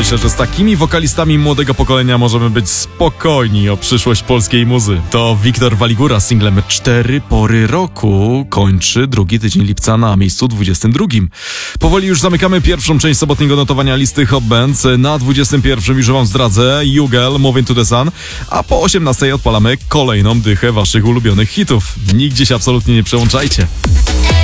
Myślę, że z takimi wokalistami młodego pokolenia możemy być spokojni o przyszłość polskiej muzy. To Wiktor Waligura z singlem 4 pory roku kończy drugi tydzień lipca na miejscu 22. Powoli już zamykamy pierwszą część sobotniego notowania listy Hot Bands. Na 21 już wam zdradzę Jugel, Moving to the Sun, a po 18 odpalamy kolejną dychę waszych ulubionych hitów. Nigdzie się absolutnie nie przełączajcie.